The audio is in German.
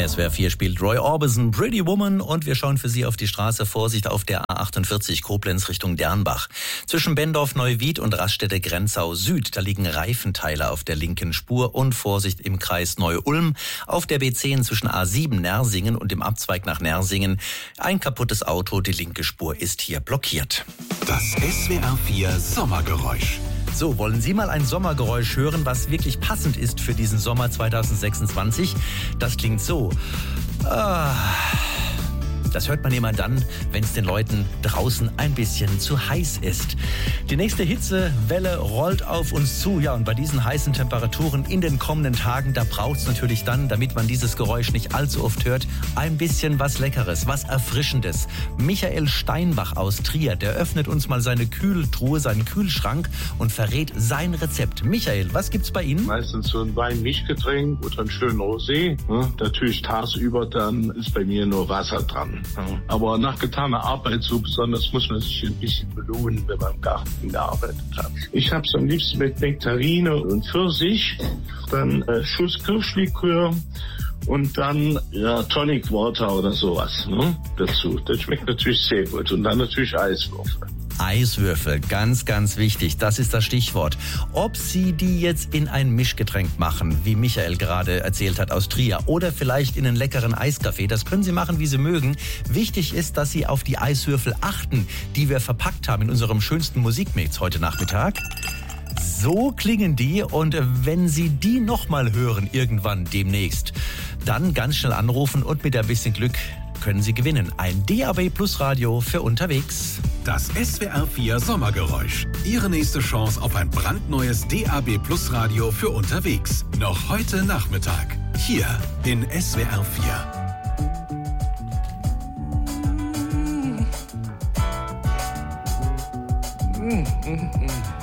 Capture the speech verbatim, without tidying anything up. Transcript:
S W R vier spielt Roy Orbison, Pretty Woman, und wir schauen für Sie auf die Straße. Vorsicht auf der A achtundvierzig Koblenz Richtung Dernbach. Zwischen Bendorf-Neuwied und Raststätte Grenzau Süd, da liegen Reifenteile auf der linken Spur, und Vorsicht im Kreis Neu-Ulm. Auf der B zehn zwischen A sieben Nersingen und dem Abzweig nach Nersingen ein kaputtes Auto, die linke Spur ist hier blockiert. Das S W R vier Sommergeräusch. So, wollen Sie mal ein Sommergeräusch hören, was wirklich passend ist für diesen Sommer zweitausendsechsundzwanzig? Das klingt so. Ah. Das hört man immer dann, wenn es den Leuten draußen ein bisschen zu heiß ist. Die nächste Hitzewelle rollt auf uns zu. Ja, und bei diesen heißen Temperaturen in den kommenden Tagen, da braucht es natürlich dann, damit man dieses Geräusch nicht allzu oft hört, ein bisschen was Leckeres, was Erfrischendes. Michael Steinbach aus Trier, der öffnet uns mal seine Kühltruhe, seinen Kühlschrank und verrät sein Rezept. Michael, was gibt's bei Ihnen? Meistens so ein Wein-Mischgetränk oder ein schöner Rosé. Ja, natürlich tagsüber, dann ist bei mir nur Wasser dran. Ja. Aber nach getaner Arbeit so besonders muss man sich ein bisschen belohnen, wenn man im Garten gearbeitet hat. Ich habe es am liebsten mit Nektarine und Pfirsich, dann äh, Schuss Kirschlikör und dann ja, Tonic Water oder sowas, ne, dazu. Das schmeckt natürlich sehr gut. Und dann natürlich Eiswürfel. Eiswürfel, ganz, ganz wichtig, das ist das Stichwort. Ob Sie die jetzt in ein Mischgetränk machen, wie Michael gerade erzählt hat aus Trier, oder vielleicht in einen leckeren Eiskaffee, das können Sie machen, wie Sie mögen. Wichtig ist, dass Sie auf die Eiswürfel achten, die wir verpackt haben in unserem schönsten Musikmix heute Nachmittag. So klingen die, und wenn Sie die nochmal hören, irgendwann demnächst, dann ganz schnell anrufen und mit ein bisschen Glück können Sie gewinnen. Ein D A B Plus Radio für unterwegs. Das S W R vier Sommergeräusch. Ihre nächste Chance auf ein brandneues D A B Plus Radio für unterwegs. Noch heute Nachmittag. Hier in S W R vier. Mm, mm, mm.